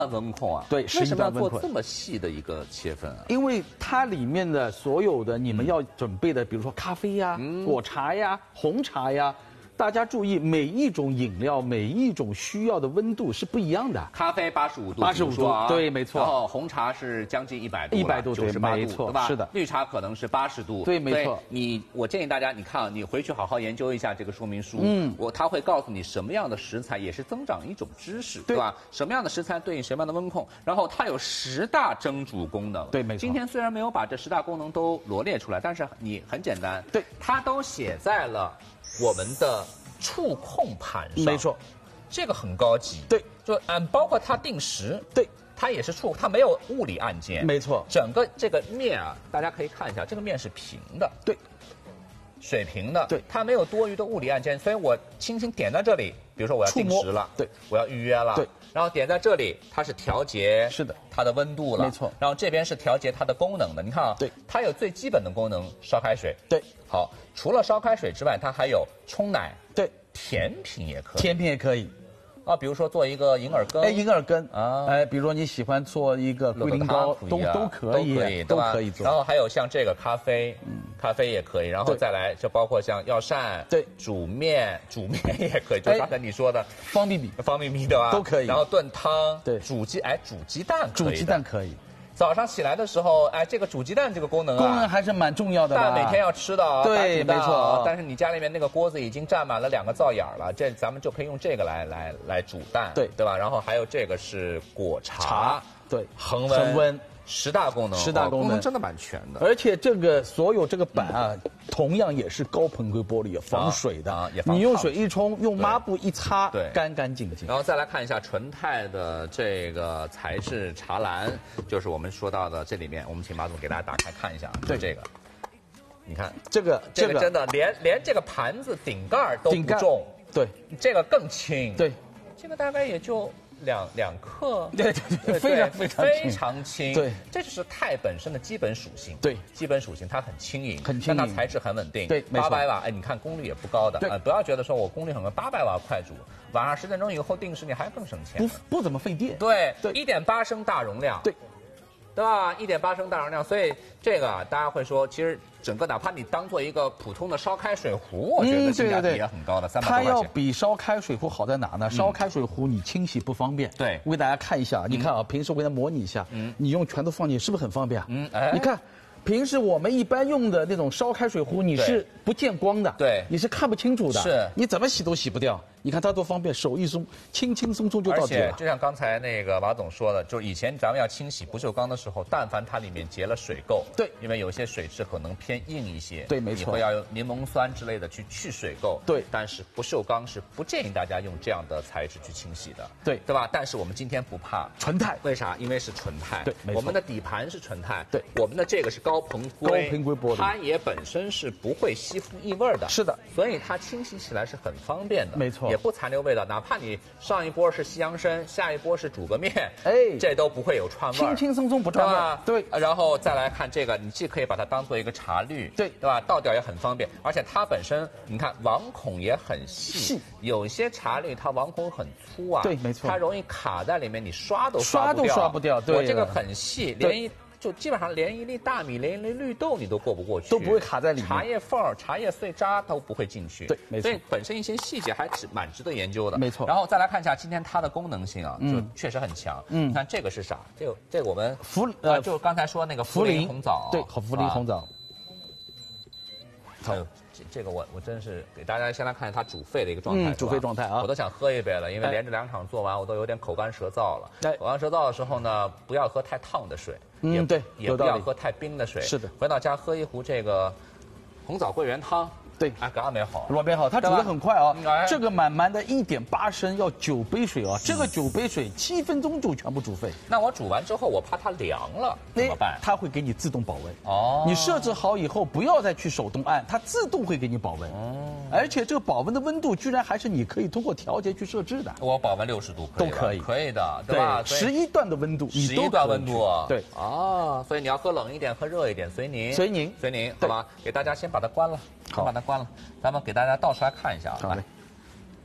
温控啊， 对， 为什么要做 11段温控这么细的一个切分啊？ 因为它里面的所有的你们要准备的，比如说咖啡呀、果茶呀、红茶呀，大家注意，每一种饮料、每一种需要的温度是不一样的。 咖啡85度 ，85度，对，没错。 然后红茶是将近100度 ，100度，对，没错， 对吧？ 是的。 绿茶可能是80度， 对，没错。 我建议大家，你看啊，你回去好好研究一下这个说明书。它会告诉你什么样的食材也是增长一种知识，对吧？什么样的食材对应什么样的温控，然后它有10大蒸煮功能。 对，没错。 今天虽然没有把这10大功能都罗列出来，但是你很简单， 对， 它都写在了我们的触控盘上。 没错， 这个很高级。 对， 就包括它定时， 对， 它也是它没有物理按键。 没错， 整个这个面啊，大家可以看一下，这个面是平的， 对， 水平的， 对， 它没有多余的物理按键，所以我轻轻点在这里，比如说我要定时了， 对， 我要预约了， 对， 然后点在这里，它是调节， 是的， 它的温度了， 没错， 然后这边是调节它的功能的，你看啊， 对， 它有最基本的功能，烧开水， 对， 好，除了烧开水之外，它还有冲奶， 对， 甜品也可以， 甜品也可以。 啊，比如说做一个银耳羹， 银耳羹啊， 比如说你喜欢做一个龟苓膏，都可以，都可以做。 然后还有像这个咖啡，咖啡也可以。然后再来，就包括像药膳， 对， 煮面也可以，就刚才你说的方便米对吧？ 都可以。 然后炖汤， 对， 煮鸡蛋， 煮鸡蛋可以。 早上起来的时候，这个煮鸡蛋这个功能还是蛮重要的。 但每天要吃的， 对，没错。 但是你家里面那个锅子已经占满了2个灶眼了，这咱们就可以用这个来煮蛋，对吧？然后还有这个是果茶， 对， 恒温10大功能 ，10大功能真的蛮全的。 而且这个所有这个板啊，同样也是高硼硅玻璃，防水的，你用水一冲，用抹布一擦， 对， 干干净净。 然后再来看一下纯钛的这个材质茶篮，就是我们说到的这里面，我们请马总给大家打开看一下，对这个，你看这个真的连这个盘子顶盖都不重， 对， 这个更轻， 对， 这个大概也就2克， 对，非常轻， 对，这就是钛本身的基本属性， 对， 基本属性它很轻盈， 但它材质很稳定， 对 ，800瓦，你看功率也不高的，不要觉得说我功率很高，800瓦快煮，晚上10点钟以后定时你还更省钱， 不怎么费电， 对，1.8升大容量，对吧？1.8升大容量，所以这个大家会说，其实整个哪怕你当做一个普通的烧开水壶，我觉得性价比也很高的，300多块钱。 它要比烧开水壶好在哪呢？烧开水壶你清洗不方便。 对， 我给大家看一下，你看啊，平时我给大家模拟一下，你用拳头放进去是不是很方便啊？你看。平时我们一般用的那种烧开水壶，你是不见光的， 对， 你是看不清楚的， 是， 你怎么洗都洗不掉。你看它多方便，手一松，轻轻松松就到底了。 而且就像刚才那个马总说的，就是以前咱们要清洗不锈钢的时候，但凡它里面结了水垢， 对， 因为有些水质可能偏硬一些， 对，没错， 你会要用柠檬酸之类的去水垢， 对。 但是不锈钢是不建议大家用这样的材质去清洗的， 对吧？但是我们今天不怕纯钛， 为啥？因为是纯钛， 对，没错。 我们的底盘是纯钛， 对， 我们的这个是高硼玻璃， 它也本身是不会吸附异味的， 是的， 所以它清洗起来是很方便的， 没错， 也不残留味道。哪怕你上一波是西洋参，下一波是煮个面，这都不会有串味， 轻轻松松不串味，对。 然后再来看这个，你既可以把它当做一个茶滤，对吧？倒掉也很方便，而且它本身你看网孔也很细，有些茶滤它网孔很粗啊， 对，没错， 它容易卡在里面，你刷都刷不掉。对， 我这个很细，就基本上连一粒大米、连一粒绿豆你都过不过去， 都不会卡在里面。 茶叶缝、茶叶碎渣都不会进去。 对，没错。 所以本身一些细节还蛮值得研究的。 没错。 然后再来看一下今天它的功能性啊，就确实很强。你看这个是啥？这个我们就刚才说那个茯苓红枣， 对，茯苓红枣。 好。这个我真是给大家先来看一下它煮沸的一个状态， 煮沸状态啊， 我都想喝一杯了，因为连着2场做完，我都有点口干舌燥了。口干舌燥的时候呢，不要喝太烫的水， 对， 也不要喝太冰的水。 是的， 回到家喝一壶这个红枣桂圆汤。对，刚没好， 没好，它煮得很快啊。这个满的1.8升要9杯水啊，这个9杯水7分钟就全部煮沸。 那我煮完之后，我怕它凉了，怎么办？ 它会给你自动保温。哦，你设置好以后，不要再去手动按，它自动会给你保温。哦，而且这个保温的温度居然还是你可以通过调节去设置的。 我保温60度都可以， 可以的，对吧 ？11段的温度 ，11段温度， 对。 哦，所以你要喝冷一点，喝热一点，随您，好吧？给大家先把它关了，先把它关了，咱们给大家倒出来看一下啊。 好嘞。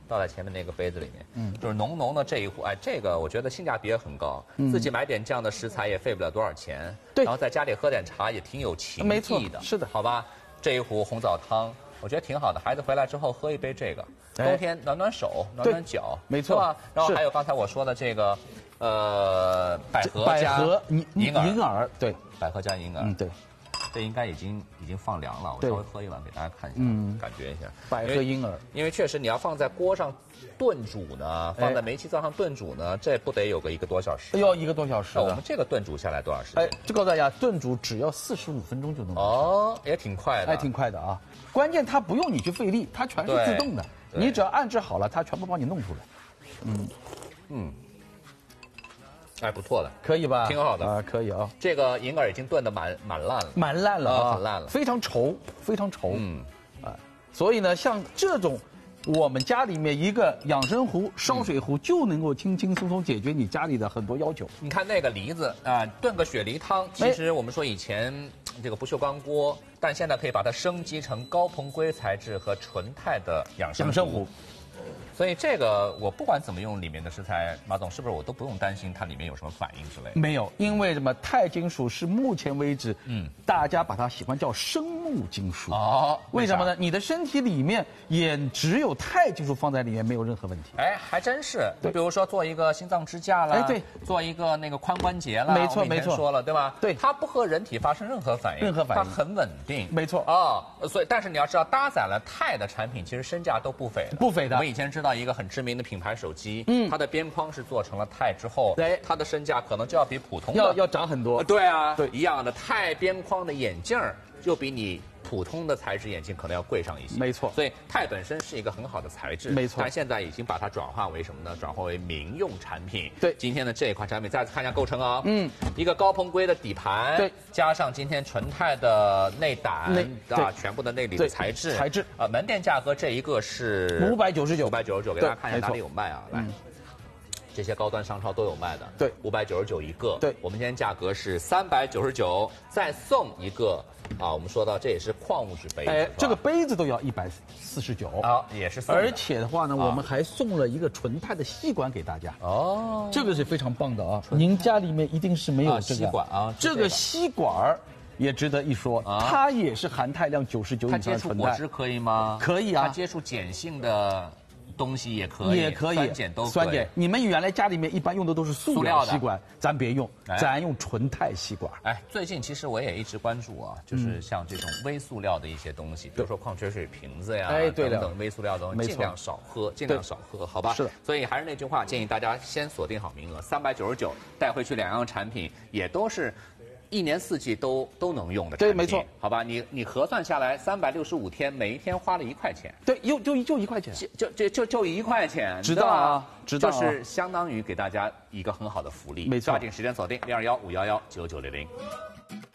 倒在前面那个杯子里面，就是浓浓的这一壶，哎，这个我觉得性价比也很高，自己买点这样的食材也费不了多少钱， 对， 然后在家里喝点茶也挺有情意的， 是的， 好吧？这一壶红枣汤，我觉得挺好的，孩子回来之后喝一杯这个，冬天暖暖手、暖暖脚， 没错吧？然后还有刚才我说的这个，百合加银耳，对， 百合加银耳， 对。 这应该已经放凉了，我稍微喝一碗给大家看一下，感觉一下。 百合银耳， 因为确实你要放在锅上炖煮呢，放在煤气灶上炖煮呢，这不得有个1个多小时？ 要1个多小时。 那我们这个炖煮下来多少时间？ 哎，就告诉大家，炖煮只要45分钟就能。 哦，也挺快的。 哎，挺快的啊！关键它不用你去费力，它全是自动的，你只要安置好了，它全部帮你弄出来。 哎，不错的， 可以吧？ 挺好的啊，可以啊。 这个银耳已经炖得蛮烂了， 蛮烂了啊， 很烂了， 非常稠，非常稠。所以呢，像这种，我们家里面一个养生壶、烧水壶就能够轻轻松松解决你家里的很多要求。 你看那个梨子啊，炖个雪梨汤，其实我们说以前这个不锈钢锅，但现在可以把它升级成高硼硅材质和纯钛的养生壶。所以这个我不管怎么用里面的食材，马总是不是我都不用担心它里面有什么反应之类的？ 没有，因为什么？钛金属是目前为止，大家把它喜欢叫生物金属。哦，为什么呢？你的身体里面也只有钛金属放在里面，没有任何问题。 哎，还真是。就比如说做一个心脏支架啦， 哎，对， 做一个那个髋关节啦， 没错没错， 说了对吧？ 对， 它不和人体发生任何反应，它很稳定。 没错所以但是你要知道，搭载了钛的产品，其实身价都不菲的。 不菲的。 我们以前知道一个很知名的品牌手机，它的边框是做成了钛之后，它的身价可能就要比普通的要涨很多。 对啊，对，一样的钛边框的眼镜就比你普通的材质眼镜可能要贵上一些。 没错， 所以钛本身是一个很好的材质， 没错。 但现在已经把它转化为什么呢？转化为民用产品。 对， 今天的这一款产品，再次看一下构成啊，一个高硼硅的底盘， 对， 加上今天纯钛的内胆全部的内里的材质，门店价格这一个是599，给大家看一下哪里有卖啊，来。这些高端商超都有卖的， 对 ，599一个， 对， 我们今天价格是399，再送一个我们说到这也是矿物质杯子， 哎，这个杯子都要149 啊，也是送的， 而且的话呢，我们还送了一个纯钛的吸管给大家，哦，这个是非常棒的啊，您家里面一定是没有这个吸管啊， 这个吸管也值得一说，它也是含钛量99以上的纯钛，它接触果汁可以吗？ 可以啊， 它接触碱性的东西也可以，酸碱都可以。 酸碱，你们原来家里面一般用的都是塑料吸管，咱别用，咱用纯钛吸管。 哎，最近其实我也一直关注啊，就是像这种微塑料的一些东西，比如说矿泉水瓶子呀，等等微塑料的东西，尽量少喝，好吧？ 是的。 所以还是那句话，建议大家先锁定好名额，399带回去2样产品，也都是1年4季都能用的产品， 对，没错， 好吧？你核算下来365天，每一天花了1块钱， 对，就1块钱， 就1块钱， 知道啊，知道， 就是相当于给大家一个很好的福利， 没错， 抓紧时间锁定621-511-9900。